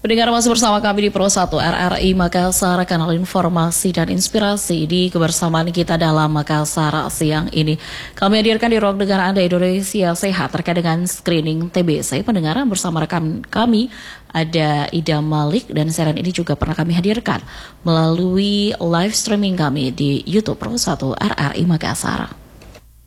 Pendengar masih bersama kami di Pro 1 RRI Makassar, kanal informasi dan inspirasi di kebersamaan kita dalam Makassar siang ini. Kami hadirkan di ruang dengar Anda Indonesia Sehat terkait dengan screening TBC. Pendengar bersama rekan kami ada Ida Malik dan siaran ini juga pernah kami hadirkan melalui live streaming kami di YouTube Pro 1 RRI Makassar.